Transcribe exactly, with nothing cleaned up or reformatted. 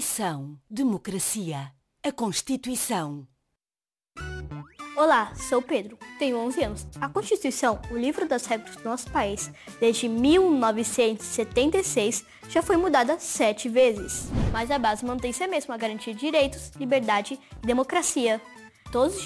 Missão Democracia. A Constituição. Olá, sou Pedro, tenho onze anos. A Constituição, o livro das regras do nosso país, desde mil novecentos e setenta e seis, já foi mudada sete vezes. Mas a base mantém-se a mesma, a garantir direitos, liberdade e democracia. Todos